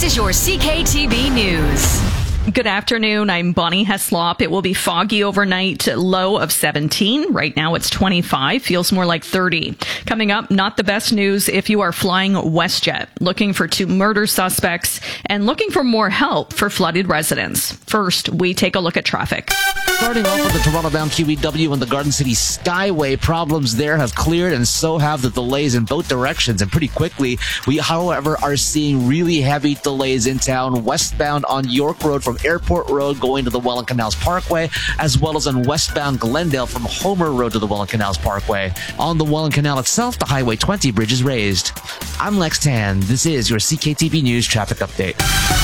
is your CKTB News. Good afternoon. I'm Bonnie Heslop. It will be foggy overnight, low of 17. Right now it's 25. Feels more like 30. Coming up, not the best news if you are flying WestJet, looking for 2 murder suspects and looking for more help for flooded residents. First, we take a look at traffic. Starting off with the Toronto-bound QEW and the Garden City Skyway, problems there have cleared, and so have the delays in both directions. And pretty quickly, we, however, are seeing really heavy delays in town, westbound on York Road from Airport Road going to the Welland Canals Parkway, as well as on westbound Glendale from Homer Road to the Welland Canals Parkway. On the Welland Canal itself, the Highway 20 bridge is raised. I'm Lex Tan. This is your CKTB News traffic update.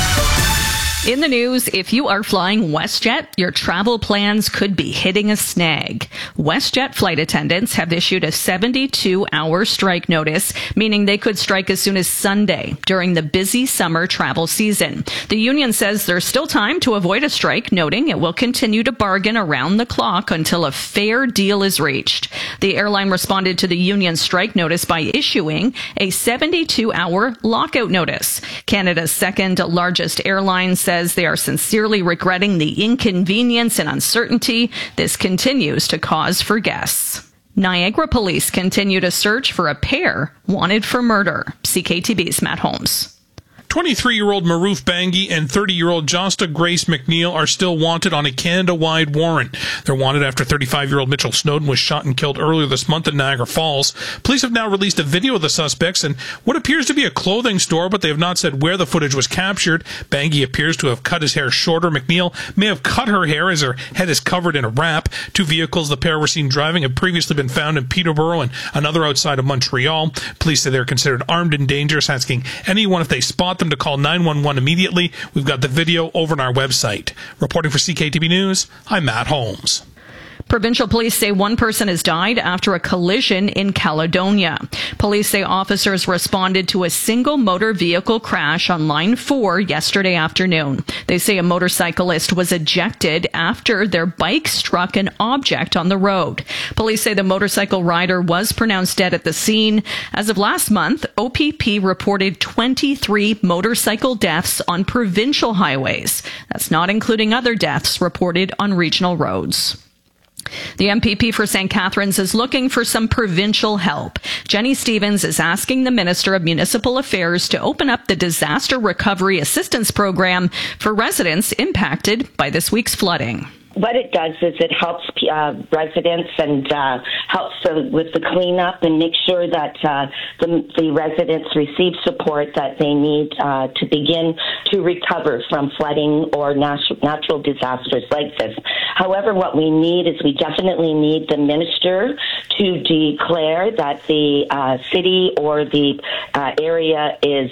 In the news, if you are flying WestJet, your travel plans could be hitting a snag. WestJet flight attendants have issued a 72-hour strike notice, meaning they could strike as soon as Sunday during the busy summer travel season. The union says there's still time to avoid a strike, noting it will continue to bargain around the clock until a fair deal is reached. The airline responded to the union strike notice by issuing a 72-hour lockout notice. Canada's second largest airline says they are sincerely regretting the inconvenience and uncertainty this continues to cause for guests. Niagara police continue to search for a pair wanted for murder. CKTB's Matt Holmes. 23-year-old Maroof Bangi and 30-year-old Josta Grace McNeil are still wanted on a Canada-wide warrant. They're wanted after 35-year-old Mitchell Snowden was shot and killed earlier this month in Niagara Falls. Police have now released a video of the suspects in what appears to be a clothing store, but they have not said where the footage was captured. Bangi appears to have cut his hair shorter. McNeil may have cut her hair as her head is covered in a wrap. 2 vehicles the pair were seen driving have previously been found in Peterborough and another outside of Montreal. Police say they're considered armed and dangerous, asking anyone if they spot them to call 911 immediately. We've got the video over on our website. Reporting for CKTB News, I'm Matt Holmes. Provincial police say one person has died after a collision in Caledonia. Police say officers responded to a single motor vehicle crash on Line 4 yesterday afternoon. They say a motorcyclist was ejected after their bike struck an object on the road. Police say the motorcycle rider was pronounced dead at the scene. As of last month, OPP reported 23 motorcycle deaths on provincial highways. That's not including other deaths reported on regional roads. The MPP for St. Catharines is looking for some provincial help. Jenny Stevens is asking the Minister of Municipal Affairs to open up the Disaster Recovery Assistance Program for residents impacted by this week's flooding. What it does is it helps residents and helps with the cleanup and make sure that the residents receive support that they need to begin to recover from flooding or natural disasters like this. However, what we need is we definitely need the minister to declare that the city or the area is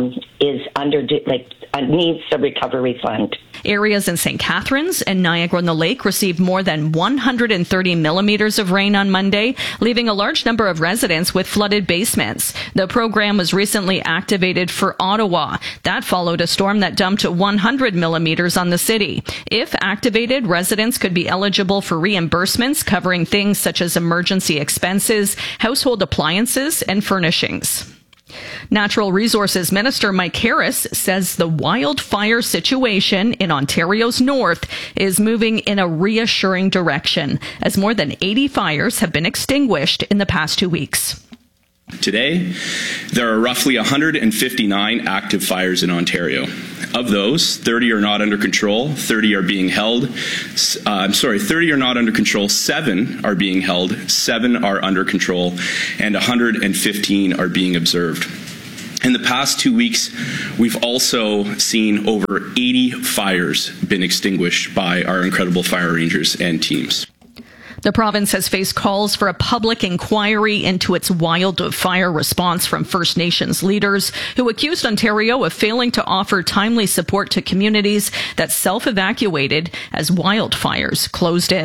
under needs a recovery fund. Areas in St. Catharines and Niagara-on-the-Lake received more than 130 millimeters of rain on Monday, leaving a large number of residents with flooded basements. The program was recently activated for Ottawa. That followed a storm that dumped 100 millimeters on the city. If activated, residents could be eligible for reimbursements covering things such as emergency expenses, household appliances, and furnishings. Natural Resources Minister Mike Harris says the wildfire situation in Ontario's north is moving in a reassuring direction, as more than 80 fires have been extinguished in the past 2 weeks. Today, there are roughly 159 active fires in Ontario. Of those, 30 are not under control, 30 are being held. 30 are not under control, 7 are being held, 7 are under control, and 115 are being observed. In the past 2 weeks, we've also seen over 80 fires been extinguished by our incredible fire rangers and teams. The province has faced calls for a public inquiry into its wildfire response from First Nations leaders who accused Ontario of failing to offer timely support to communities that self-evacuated as wildfires closed in.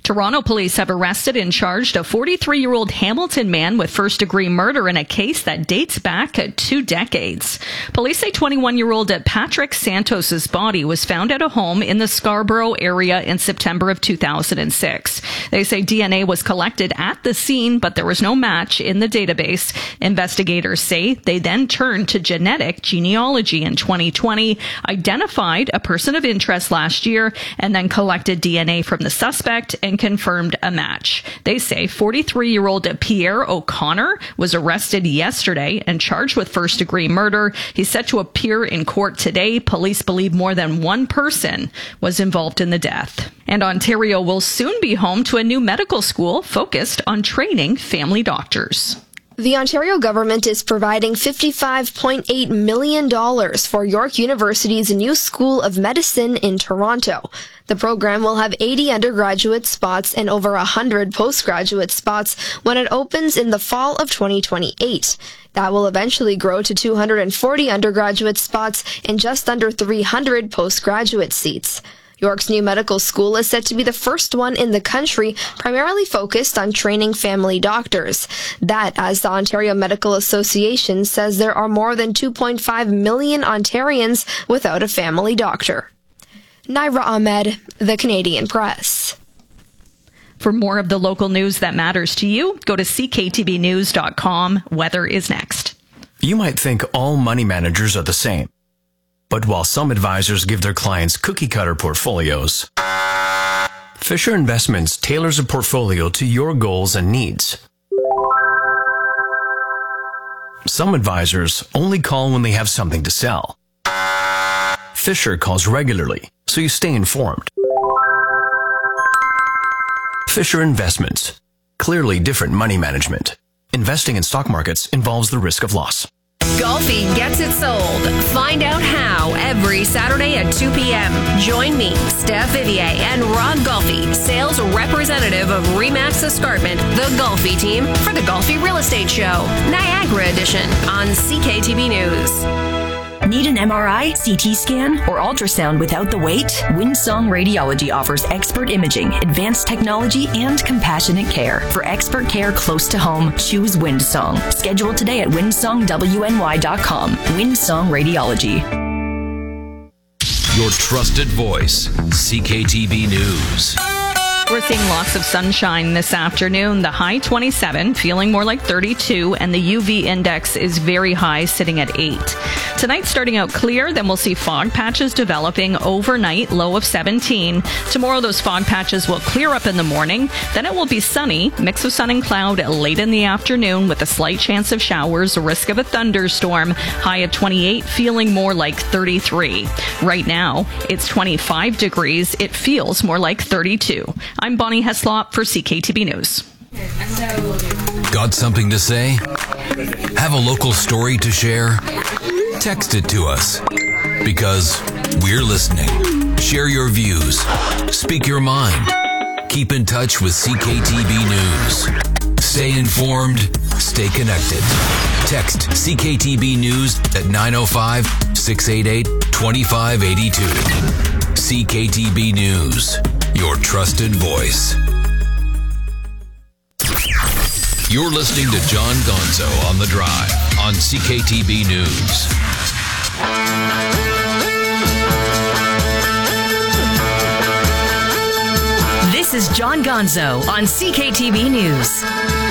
Toronto police have arrested and charged a 43-year-old Hamilton man with first-degree murder in a case that dates back 2 decades. Police say 21-year-old Patrick Santos's body was found at a home in the Scarborough area in September of 2006. They say DNA was collected at the scene, but there was no match in the database. Investigators say they then turned to genetic genealogy in 2020, identified a person of interest last year, and then collected DNA from the suspect and confirmed a match. They say 43-year-old Pierre O'Connor was arrested yesterday and charged with first-degree murder. He's set to appear in court today. Police believe more than one person was involved in the death. And Ontario will soon be home to a new medical school focused on training family doctors. The Ontario government is providing $55.8 million for York University's new School of Medicine in Toronto. The program will have 80 undergraduate spots and over 100 postgraduate spots when it opens in the fall of 2028. That will eventually grow to 240 undergraduate spots and just under 300 postgraduate seats. York's new medical school is set to be the first one in the country primarily focused on training family doctors. That, as the Ontario Medical Association says, there are more than 2.5 million Ontarians without a family doctor. Naira Ahmed, The Canadian Press. For more of the local news that matters to you, go to cktvnews.com. Weather is next. You might think all money managers are the same. But while some advisors give their clients cookie-cutter portfolios, Fisher Investments tailors a portfolio to your goals and needs. Some advisors only call when they have something to sell. Fisher calls regularly, so you stay informed. Fisher Investments. Clearly different money management. Investing in stock markets involves the risk of loss. Golfi gets it sold. Find out how every Saturday at 2 p.m. Join me, Steph Vivier, and Ron Golfi, sales representative of RE/MAX Escarpment, the Golfi team, for the Golfi Real Estate Show, Niagara Edition on CKTB News. Need an MRI, CT scan, or ultrasound without the wait? Windsong Radiology offers expert imaging, advanced technology, and compassionate care. For expert care close to home, choose Windsong. Schedule today at windsongwny.com. Windsong Radiology. Your trusted voice, CKTB News. We're seeing lots of sunshine this afternoon. The high 27, feeling more like 32, and the UV index is very high, sitting at 8. Tonight starting out clear, then we'll see fog patches developing overnight, low of 17. Tomorrow those fog patches will clear up in the morning. Then it will be sunny, mix of sun and cloud late in the afternoon with a slight chance of showers, risk of a thunderstorm. High of 28, feeling more like 33. Right now, it's 25 degrees. It feels more like 32. I'm Bonnie Heslop for CKTB News. Got something to say? Have a local story to share? Text it to us, because we're listening. Share your views. Speak your mind. Keep in touch with CKTB News. Stay informed. Stay connected. Text CKTB News at 905-688-2582. CKTB News. Your trusted voice. You're listening to John Gonzo on The Drive on CKTB News. This is John Gonzo on CKTB News.